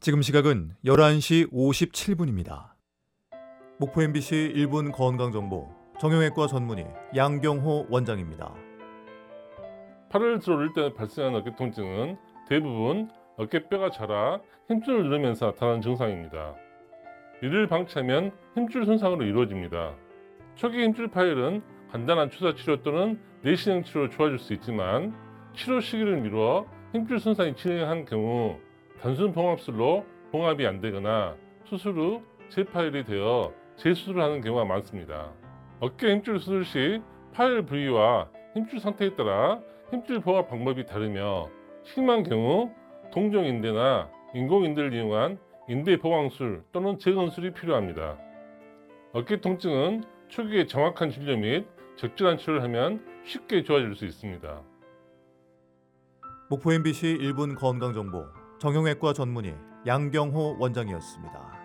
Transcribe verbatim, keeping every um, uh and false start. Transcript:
지금 시각은 열한 시 오십칠 분입니다. 목포 엠비씨 일 분 건강정보 정형외과 전문의 양경호 원장입니다. 팔을 들어 올릴 때 발생하는 어깨 통증은 대부분 어깨뼈가 자라 힘줄을 누르면서 나타나는 증상입니다. 이를 방치하면 힘줄 손상으로 이루어집니다. 초기 힘줄 파열은 간단한 주사 치료 또는 내시경 치료로 좋아질 수 있지만 치료 시기를 미루어 힘줄 손상이 진행한 경우 단순 봉합술로 봉합이 안 되거나 수술 후 재파열이 되어 재수술을 하는 경우가 많습니다. 어깨 힘줄 수술 시 파열 부위와 힘줄 상태에 따라 힘줄 봉합 방법이 다르며 심한 경우 동종인대나 인공인대를 이용한 인대 보강술 또는 재건술이 필요합니다. 어깨 통증은 초기에 정확한 진료 및 적절한 치료를 하면 쉽게 좋아질 수 있습니다. 목포 엠비씨 일 분 건강정보 정형외과 전문의 양경호 원장이었습니다.